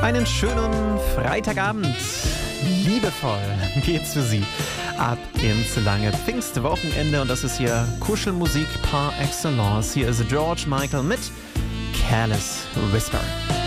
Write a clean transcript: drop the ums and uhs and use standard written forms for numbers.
Einen schönen Freitagabend. Liebevoll geht's für Sie ab ins lange Pfingstwochenende und das ist hier Kuschelmusik par excellence. Hier ist George Michael mit Careless Whisper.